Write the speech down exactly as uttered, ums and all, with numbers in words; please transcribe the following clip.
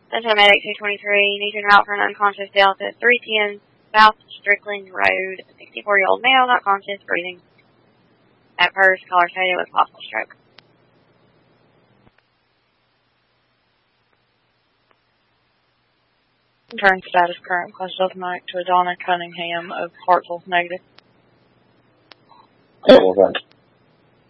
Central Medic two twenty-three, needs en route for an unconscious Delta three ten South Strickland Road. sixty-four-year-old male, not conscious, breathing. At first, caller stated with possible stroke. Turn status current plus Delta Mike to Adonna Cunningham of Hartsville, negative. Oh, well,